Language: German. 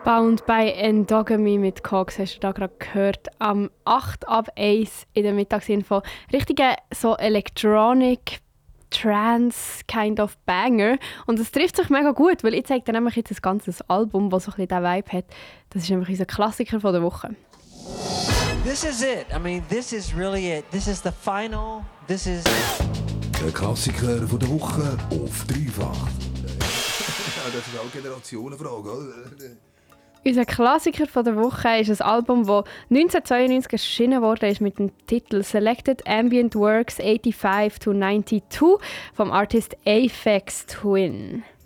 Bound by Endogamy mit Cox hast du da gerade gehört. Am 8 ab 1 in der Mittagsinfo. Richtige so Electronic Trance kind of Banger. Und es trifft sich mega gut, weil ich zeige dir nämlich jetzt ein ganzes Album, das so ein bisschen diesen Vibe hat. Das ist nämlich unser Klassiker von der Woche. This is it. I mean, this is really it. This is the final. This is... Der Klassiker von der Woche auf Dreifach. Ja, das ist auch eine Generationenfrage, oder? Unser Klassiker von der Woche ist ein Album, das 1992 erschienen wurde mit dem Titel Selected Ambient Works 85 to 92 vom Artist Aphex Twin.